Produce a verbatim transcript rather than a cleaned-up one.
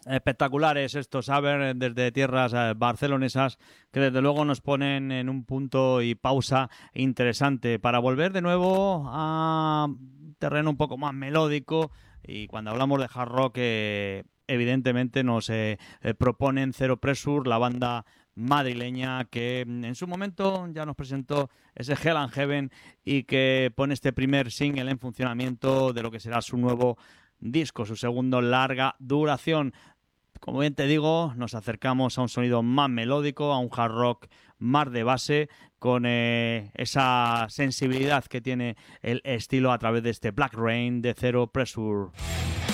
Espectaculares estos Aver desde tierras eh, barcelonesas que desde luego nos ponen en un punto y pausa interesante para volver de nuevo a terreno un poco más melódico y cuando hablamos de hard rock eh, evidentemente nos eh, eh, proponen Zero Pressure, la banda madrileña que en su momento ya nos presentó ese Hell and Heaven y que pone este primer single en funcionamiento de lo que será su nuevo disco, su segundo larga duración. Como bien te digo, nos acercamos a un sonido más melódico, a un hard rock más de base, con eh, esa sensibilidad que tiene el estilo a través de este Black Rain de Zero Pressure.